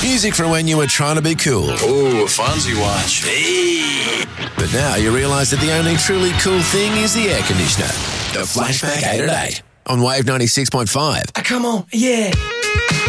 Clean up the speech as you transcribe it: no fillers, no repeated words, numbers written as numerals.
Music from when you were trying to be cool. Ooh, a Fonzie watch. Hey. But now you realise that the only truly cool thing is the air conditioner. The Flashback 8 at 8 on Wave 96.5. Come on, yeah.